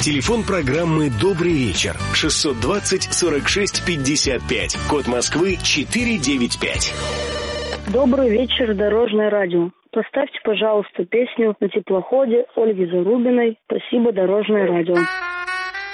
Телефон программы «Добрый вечер». 620-46-55. Код Москвы 495. Добрый вечер, Дорожное радио. Поставьте, пожалуйста, песню «На теплоходе» Ольги Зарубиной. Спасибо, Дорожное радио.